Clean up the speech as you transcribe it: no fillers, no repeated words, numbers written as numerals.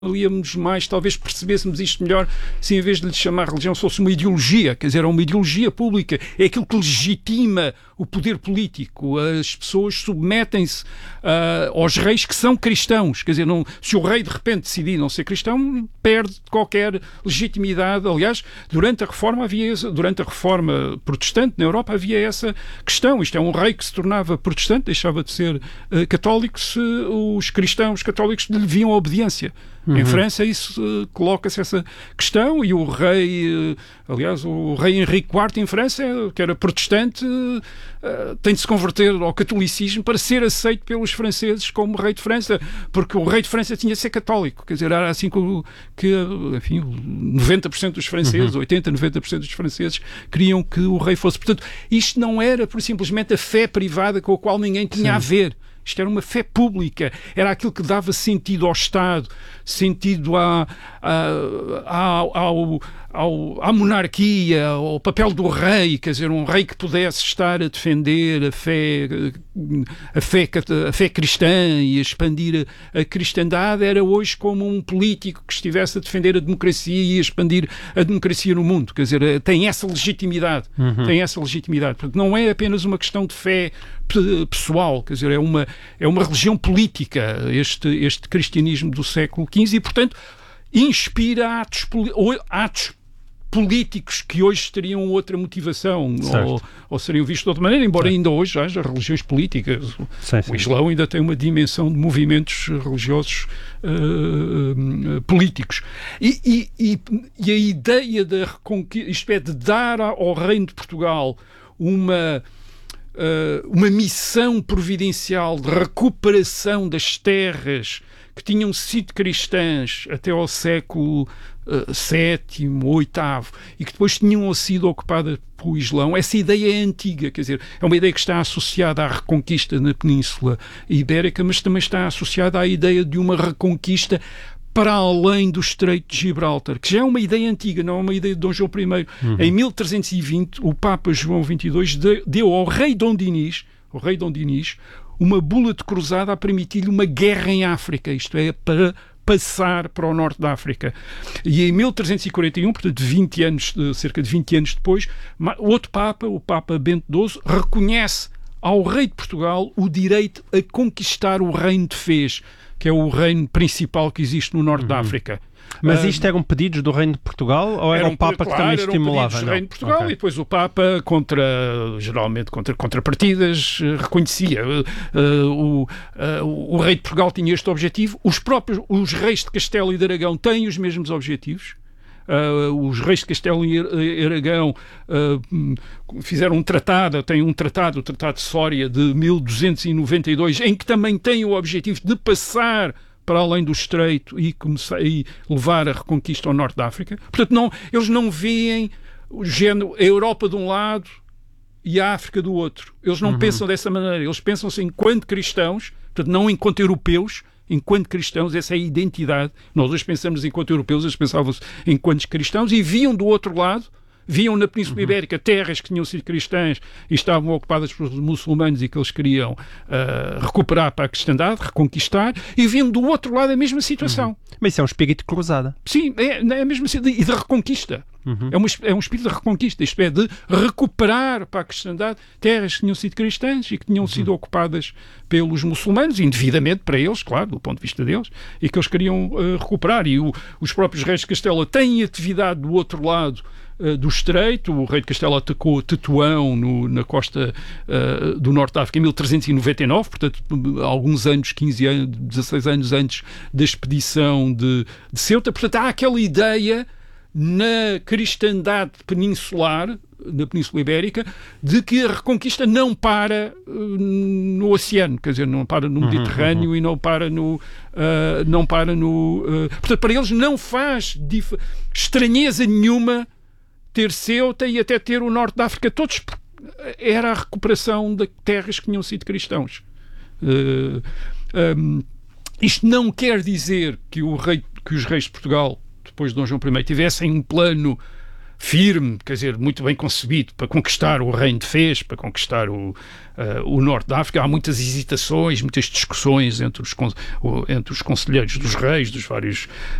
Líamos mais, talvez percebêssemos isto melhor se em vez de lhe chamar religião fosse uma ideologia, quer dizer, é uma ideologia pública, é aquilo que legitima o poder político. As pessoas submetem-se aos reis que são cristãos, quer dizer, não, se o rei de repente decidir não ser cristão, perde qualquer legitimidade. Aliás, durante a Reforma protestante na Europa havia essa questão. Isto é, um rei que se tornava protestante, deixava de ser católico se os cristãos católicos lhe deviam obediência. Em França isso coloca-se essa questão, e o rei, aliás, o rei Henrique IV em França, que era protestante, tem de se converter ao catolicismo para ser aceito pelos franceses como rei de França, porque o rei de França tinha de ser católico, quer dizer, era assim que enfim, 90% dos franceses, 80%, 90% dos franceses queriam que o rei fosse. Portanto, isto não era por simplesmente a fé privada com a qual ninguém tinha a ver. Isto era uma fé pública, era aquilo que dava sentido ao Estado, sentido à monarquia, ao papel do rei, quer dizer, um rei que pudesse estar a defender a fé cristã e a expandir a cristandade, era hoje como um político que estivesse a defender a democracia e a expandir a democracia no mundo, quer dizer, tem essa legitimidade, Portanto, não é apenas uma questão de fé pessoal, quer dizer, é uma religião política, este cristianismo do século XV, e, portanto, inspira atos políticos que hoje teriam outra motivação ou seriam vistos de outra maneira, embora ainda hoje haja religiões políticas. O Islão ainda tem uma dimensão de movimentos religiosos políticos. E a ideia da reconquista, isto é, de dar ao Reino de Portugal uma missão providencial de recuperação das terras que tinham sido cristãs até ao século VII, VIII, e que depois tinham sido ocupadas pelo Islão. Essa ideia é antiga, quer dizer, é uma ideia que está associada à reconquista na Península Ibérica, mas também está associada à ideia de uma reconquista para além do Estreito de Gibraltar, que já é uma ideia antiga, não é uma ideia de Dom João I. Em 1320, o Papa João XXII deu ao rei Dom Dinis, uma bula de cruzada a permitir-lhe uma guerra em África, isto é, para passar para o norte da África. E em 1341, portanto, cerca de 20 anos depois, outro Papa, o Papa Bento XII, reconhece ao rei de Portugal o direito a conquistar o reino de Fez, que é o reino principal que existe no norte da África. Mas isto eram pedidos do Reino de Portugal ou era o Papa que também estimulava? Eram pedidos do Reino de Portugal, e depois o Papa, geralmente contra contrapartidas, reconhecia. O Rei de Portugal tinha este objetivo. Os reis de Castelo e de Aragão têm os mesmos objetivos. Os reis de Castelo e Aragão fizeram um tratado, o Tratado de Sória de 1292, em que também tem o objetivo de passar para além do Estreito e levar a reconquista ao norte da África. Portanto, eles não veem a Europa de um lado e a África do outro. Eles não pensam dessa maneira. Eles pensam-se enquanto cristãos, portanto, não enquanto europeus. Enquanto cristãos, essa é a identidade. Nós hoje pensamos enquanto europeus, eles pensavam-se enquanto cristãos, e viam do outro lado, viam na Península Ibérica terras que tinham sido cristãs e estavam ocupadas por muçulmanos e que eles queriam recuperar para a cristandade, reconquistar, e viam do outro lado a mesma situação. Mas isso é um espírito de cruzada. Sim, é a mesma situação, e de reconquista. É um espírito de reconquista, isto é, de recuperar para a cristandade terras que tinham sido cristãs e que tinham sido ocupadas pelos muçulmanos, indevidamente para eles, claro, do ponto de vista deles, e que eles queriam recuperar. E os próprios reis de Castela têm atividade do outro lado do Estreito. O rei de Castela atacou Tetuão na costa do norte da África em 1399, portanto, alguns anos, 15 anos, 16 anos antes da expedição de Ceuta. Portanto, há aquela ideia na cristandade peninsular, na Península Ibérica, de que a reconquista não para no oceano, quer dizer, não para no Mediterrâneo e não para no... Portanto, para eles não faz estranheza nenhuma ter Ceuta e até ter o norte da África. Todos era a recuperação de terras que tinham sido cristãos. Isto não quer dizer que os reis de Portugal, depois de Dom João I, tivessem um plano firme, quer dizer, muito bem concebido para conquistar o reino de Fez, para conquistar o norte da África. Há muitas hesitações, muitas discussões entre os conselheiros dos reis, dos vários